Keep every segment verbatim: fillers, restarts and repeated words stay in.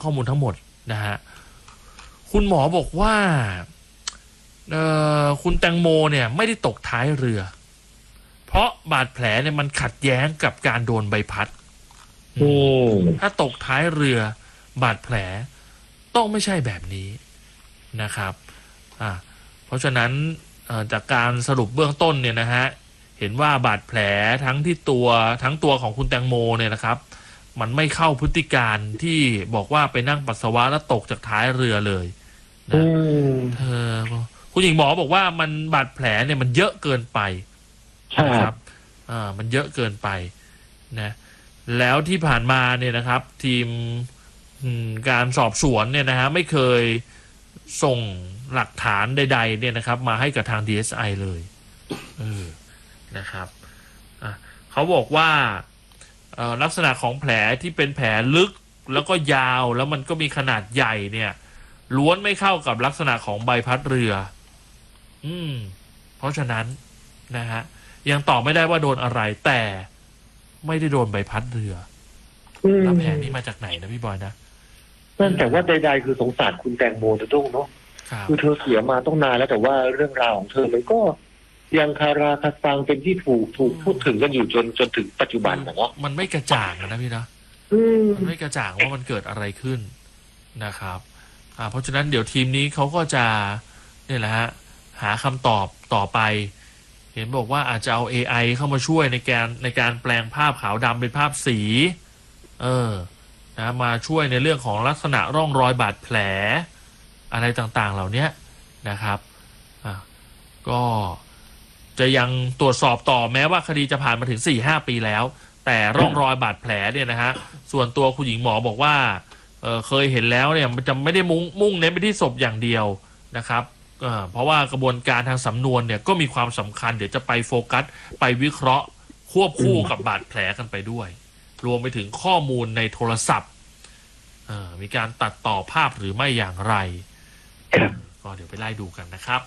ข้อมูลทั้งหมดนะฮะคุณหมอบอกว่าคุณแตงโมเนี่ยไม่ได้ตกท้ายเรือเพราะบาดแผลเนี่ยมันขัดแย้งกับการโดนใบพัดถ้าตกท้ายเรือบาดแผลต้องไม่ใช่แบบนี้นะครับอ่าเพราะฉะนั้นจากการสรุปเบื้องต้นเนี่ยนะฮะเห็นว่าบาดแผลทั้งที่ตัวทั้งตัวของคุณแตงโมเนี่ยนะครับมันไม่เข้าพฤติการที่บอกว่าไปนั่งปัสสาวะแล้วตกจากท้ายเรือเลยนะเธอคุณหญิงหมอบอกว่ามันบาดแผลเนี่ยมันเยอะเกินไปนะครับอ่ามันเยอะเกินไปนะแล้วที่ผ่านมาเนี่ยนะครับทีมการสอบสวนเนี่ยนะฮะไม่เคยส่งหลักฐานใดๆเนี่ยนะครับมาให้กับทาง ดี เอส ไอ เลยเออนะครับอ่ะเขาบอกว่าลักษณะของแผลที่เป็นแผลลึกแล้วก็ยาวแล้วมันก็มีขนาดใหญ่เนี่ยล้วนไม่เข้ากับลักษณะของใบพัดเรืออืมเพราะฉะนั้นนะฮะยังตอบไม่ได้ว่าโดนอะไรแต่ไม่ได้โดนใบพัดเรือแล้วแผลนี้มาจากไหนนะพี่บอยนะนั่นแต่ว่าใดๆคือสงสารคุณแตงโมจะต้องเนาะคือเธอเสียมาต้องนานแล้วแต่ว่าเรื่องราวของเธอมันก็ยังคาราคาซังเป็นที่ถูกถูกพูดถึงกันอยู่จนจนถึงปัจจุบันนะเนาะมันไม่กระจ่างนะพี่นะมันไม่กระจ่างว่ามันเกิดอะไรขึ้นนะครับอ่าเพราะฉะนั้นเดี๋ยวทีมนี้เขาก็จะเนี่ยแหละฮะหาคำตอบต่อไปเห็นบอกว่าอาจจะเอา เอ ไอ เข้ามาช่วยในการในการแปลงภาพขาวดำเป็นภาพสีเออนะมาช่วยในเรื่องของลักษณะร่องรอยบาดแผลอะไรต่างๆเหล่านี้นะครับอ่ะก็จะยังตรวจสอบต่อแม้ว่าคดีจะผ่านมาถึง สี่ห้า ปีแล้วแต่ร่องรอยบาดแผลเนี่ยนะฮะส่วนตัวคุณหญิงหมอบอกว่า เ, เคยเห็นแล้วเนี่ยมันจะไม่ได้มุ่งมุ่งเน้นไปที่ศพอย่างเดียวนะครับเพราะว่ากระบวนการทางสำนวนเนี่ยก็มีความสำคัญเดี๋ยวจะไปโฟกัสไปวิเคราะห์ควบคู่กับบาดแผลกันไปด้วยรวมไปถึงข้อมูลในโทรศัพท์มีการตัดต่อภาพหรือไม่อย่างไรก็เดี๋ยวไปไล่ดูกันนะครับ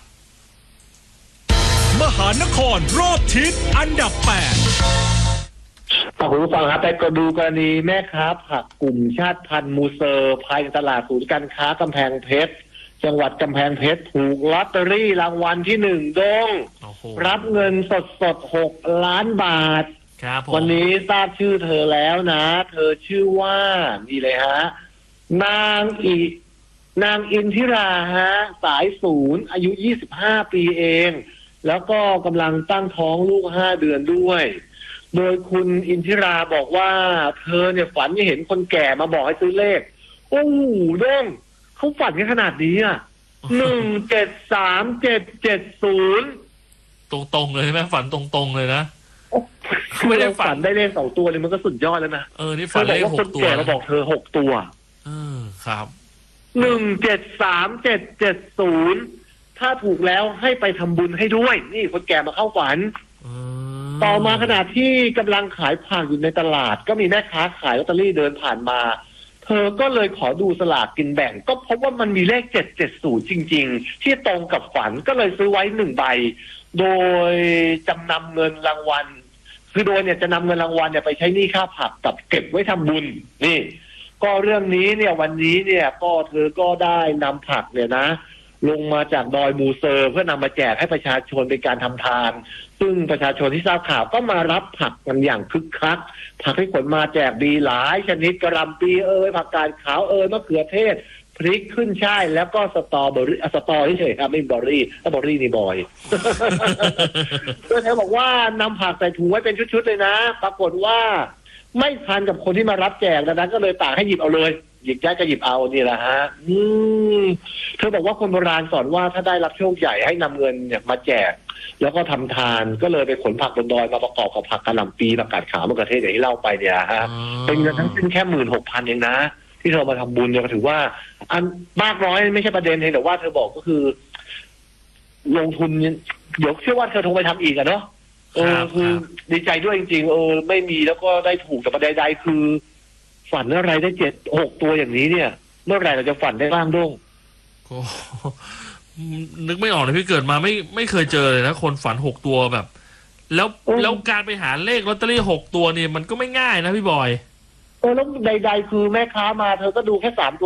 มหานครรอบทิศอันดับแปดคุณผู้ฟังครับไปก็ดูกรณีแม่ค้าผักกลุ่มชาติพันธุ์มูเซอร์ภายในตลาดศูนย์การค้ากำแพงเพชรจังหวัดกำแพงเพชรถูกลอตเตอรี่รางวัลที่หนึ่งดงรับเงินสดสดหกล้านบาทวันนี้ทราบชื่อเธอแล้วนะเธอชื่อว่านี่เลยฮะนางอีนางอินทิราฮะสายศูนย์อายุยี่สิบห้าปีเองแล้วก็กำลังตั้งท้องลูกห้าเดือนด้วยโดยคุณอินทิราบอกว่าเธอเนี่ยฝันเห็นคนแก่มาบอกให้ซื้อเลขโอ้โหดงเขาฝันกันขนาดนี้อ่ะหนึ่งเจ็ดสามเจ็ดเจ็ดศูนย์ตรงๆเลยไหมฝันตรงๆเลยนะไม่ได้ฝันได้เลขสองตัวเลยมันก็สุดยอดแล้วนะเออนี่ฝันเลขหกตัวคนแก่มาบอกเธอหกตัวเออครับหนึ่งเจ็ดสามเจ็ดเจ็ดศูนย์ถ้าถูกแล้วให้ไปทำบุญให้ด้วยนี่คนแก่มาเข้าฝันต่อมาขณะที่กำลังขายผักอยู่ในตลาดก็มีแม่ค้าขายลอตเตอรี่เดินผ่านมาเธอก็เลยขอดูสลากกินแบ่งก็พบว่ามันมีเลขเจ็ดเจ็ดศูนย์จริงๆที่ตรงกับฝันก็เลยซื้อไว้หนึ่งใบโดยจำนำเงินรางวัลคือโดยเนี่ยจะนำเงินรางวัลเนี่ยไปใช้หนี้ค่าผักกับเก็บไว้ทำบุญนี่ก็เรื่องนี้เนี่ยวันนี้เนี่ยก็เธอก็ได้นำผักเนี่ยนะลงมาจากดอยมูเซอร์เพื่อนำมาแจกให้ประชาชนเป็นการทำทานซึ่งประชาชนที่ทราบข่าวก็มารับผักกันอย่างคึกคักผักที่ขนมาแจกดีหลายชนิดกระหล่ำปีเอ่ยผักกาดขาวเอ่ยมะเขือเทศพริกขึ้นช่ายแล้วก็สตรอเบอรี่สตรอเฉยๆครับไม่บอรี่ถ้าบอรี่นี่บอยโดยเธอบอกว่านำผักใส่ถุงไว้เป็นชุดๆเลยนะปรากฏว่าไม่ทันกับคนที่มารับแจกดังนั้นก็เลยต่างให้หยิบเอาเลยหยิบได้ก็หยิบเอานี่แหละฮะอืมเธอบอกว่าคนโบราณสอนว่าถ้าได้รับโชคใหญ่ให้นำเงินเนี่ยมาแจกแล้วก็ทำทานก็เลยไปขนผักบนดอยมาประกอบกับผักกะหล่ำปีผักกาดขาวมะเขือเทศอย่างที่เล่าไปเนี่ยฮะเป็นเงินทั้งสิ้นแค่หมื่นหกพันเองนะที่เธอมาทำบุญเนี่ยถือว่าอันมากน้อยไม่ใช่ประเด็นเลยแต่ว่าเธอบอกก็คือลงทุนเดี๋ยวเชื่อว่าเธอคงไปทำอีกอะเนาะเออคือดีใจด้วยจริงๆเออไม่มีแล้วก็ได้ถูกแต่ประเด็นใดคือฝันอะไรได้เจ็ดหกตัวอย่างนี้เนี่ยเมื่อไหร่เราจะฝันได้บ้างด้งก็นึกไม่ออกเลยพี่เกิดมาไม่ไม่เคยเจอเลยนะคนฝันหกตัวแบบแล้วแล้วการไปหาเลขลอตเตอรี่หกตัวเนี่ยมันก็ไม่ง่ายนะพี่บอยเออแล้วใดๆคือแม่ค้ามาเธอก็ดูแค่สามตัว